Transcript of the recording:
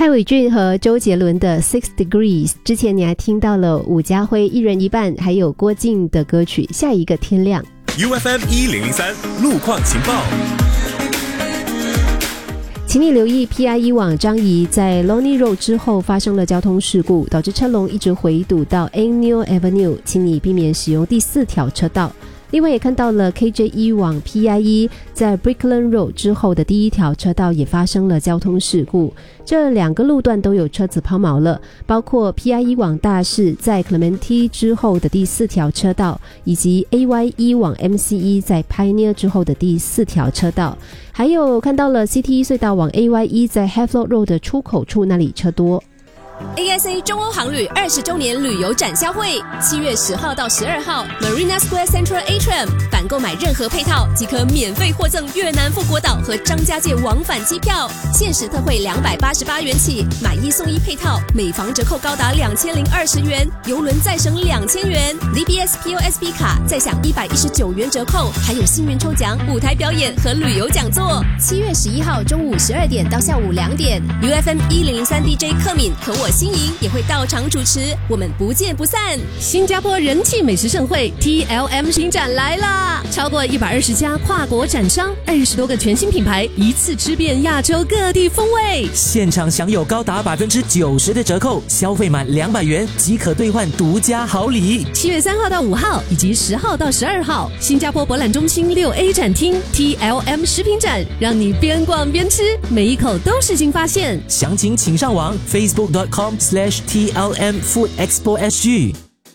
蔡伟俊和周杰伦的 Six Degrees， 之前你还听到了伍家辉一人一半，还有郭靖的歌曲下一个天亮。 UFM 1003路况情报， 请你留意 PIE 往张仪在 Lonely Road 之后发生了交通事故，导致车龙一直回堵到 Anneal Avenue， 请你避免使用第4条车道。另外也看到了 KJ1 往 PIE 在 Brickland Road 之后的第1条车道也发生了交通事故，这2个路段都有车子抛锚了，包括 PIE 往大市在 Clementi 之后的第4条车道，以及 AY1 往 MCE 在 Pioneer 之后的第4条车道，还有看到了 CT1 隧道往 AY1 在 Havelock Road 的出口处那里车多。 ASA 中欧航旅20周年旅游展销会7月10号到12号 Marina Square Central Atrium， 凡购买任何配套即可免费获赠越南富国岛和张家界往返机票，限时特惠288元起，买1送1配套，每房折扣高达2020元，邮轮再省2000元， DBS POSB 卡再享119元折扣，还有幸运抽奖、舞台表演和旅游讲座。7月11号中午12点到下午2点 UFM 1003 DJ 克敏和我新莹也会到场主持，我们不见不散。 新加坡人气美食盛会 TLM 新展来啦！超过120家跨国展商，20多个全新品牌，一次吃遍亚洲各地风味。 现场享有高达90%的折扣，消费满200元即可兑换独家好礼。 7月3号到5号以及10号到12号，新加坡博览中心6A 展厅 TLM 食品展，让你边逛边吃，每一口都是新发现。 详情请上网 facebook.com/TLM Food Expo SG。